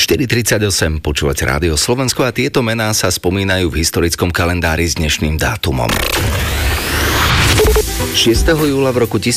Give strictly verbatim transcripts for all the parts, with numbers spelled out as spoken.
štyri tridsaťosem, počúvate Rádio Slovensko a tieto mená sa spomínajú v historickom kalendári s dnešným dátumom. šiesteho júla v roku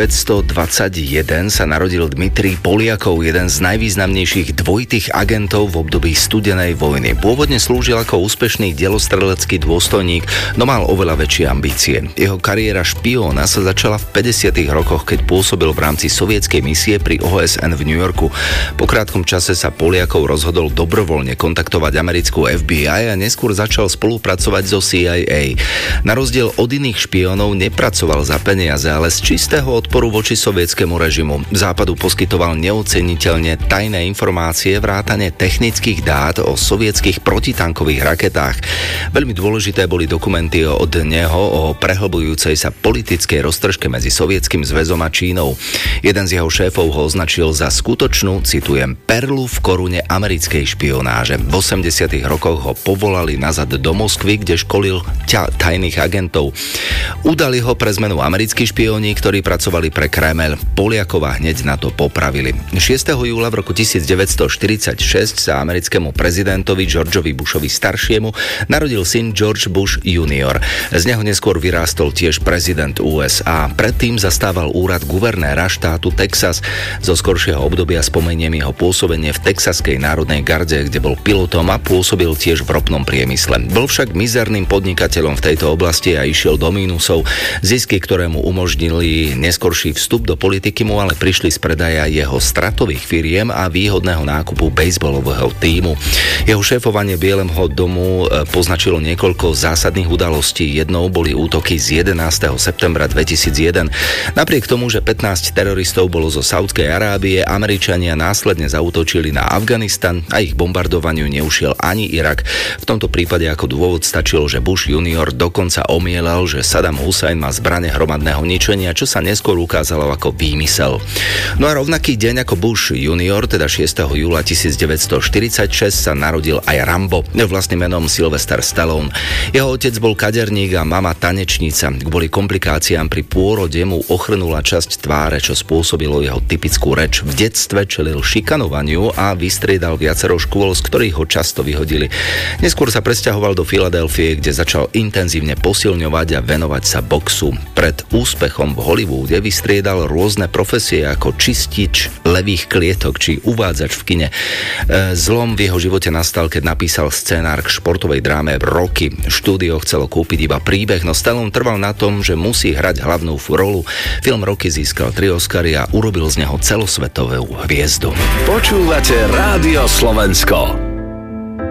devätnásťstodvadsaťjeden sa narodil Dmitrij Poliakov, jeden z najvýznamnejších dvojitých agentov v období studenej vojny. Pôvodne slúžil ako úspešný delostrelecký dôstojník, no mal oveľa väčšie ambície. Jeho kariéra špióna sa začala v päťdesiatych rokoch, keď pôsobil v rámci sovietskej misie pri ó es en v New Yorku. Po krátkom čase sa Poliakov rozhodol dobrovoľne kontaktovať americkú ef bí aj a neskôr začal spolupracovať so sí aj ej. Na rozdiel od iných špiónov nepracoval za peniaze, ale z čistého odporu voči sovietskému režimu. Západu poskytoval neoceniteľne tajné informácie vrátane technických dát o sovietských protitankových raketách. Veľmi dôležité boli dokumenty od neho o prehlbujúcej sa politickej roztržke medzi Sovietským zväzom a Čínou. Jeden z jeho šéfov ho označil za skutočnú, citujem, perlu v korune americkej špionáže. V osemdesiatych rokoch ho povolali nazad do Moskvy, kde školil ťa tajných agentov. Udali ho pre zmenu americkí špióni, ktorí pracovali pre Kreml. Poliakova hneď na to popravili. šiesteho júla v roku devätnásťstoštyridsaťšesť sa americkému prezidentovi Georgeovi Bushovi staršiemu narodil syn George Bush junior. Z neho neskôr vyrástol tiež prezident ú es á. Predtým zastával úrad guvernéra štátu Texas. Zo skoršieho obdobia spomeniem jeho pôsobenie v Texaskej národnej garde, kde bol pilotom a pôsobil tiež v ropnom priemysle. Bol však mizerným podnikateľom v tejto oblasti a išiel do mínusov. Zisky, ktoré mu umožnili neskorší vstup do politiky, mu ale prišli z predaja jeho stratových firiem a výhodného nákupu bejsbolového tímu. Jeho šéfovanie Bieleho domu poznačilo niekoľko zásadných udalostí. Jednou boli útoky z jedenásteho septembra dvetisícjeden. Napriek tomu, že pätnásť teroristov bolo zo Saúdskej Arábie, Američania následne zaútočili na Afganistan a ich bombardovaniu neušiel ani Irak. V tomto prípade ako dôvod stačilo, že Bush junior dokonca omielal, že Saddam Hussein má zbrane hromadného ničenia, čo sa neskôr ukázalo ako výmysel. No a rovnaký deň ako Bush junior, teda šiesteho júla devätnásťstoštyridsaťšesť, sa narodil aj Rambo, vlastným menom Sylvester Stallone. Jeho otec bol kaderník a mama tanečnica. Kvôli komplikáciám pri pôrode mu ochrnula časť tváre, čo spôsobilo jeho typickú reč. V detstve čelil šikanovaniu a vystriedal viacero škôl, z ktorých ho často vyhodili. Neskôr sa presťahoval do Filadelfie, kde začal intenzívne posilňovať a venovať sa boxu. Pred úspechom v Hollywoode vystriedal rôzne profesie ako čistič levých klietok či uvádzač v kine. Zlom v jeho živote nastal, keď napísal scenár k športovej dráme Rocky. Štúdio chcelo kúpiť iba príbeh, no Stallone trval na tom, že musí hrať hlavnú rolu. Film Rocky získal tri Oscary a urobil z neho celosvetovú hviezdu. Počúvate Rádio Slovensko.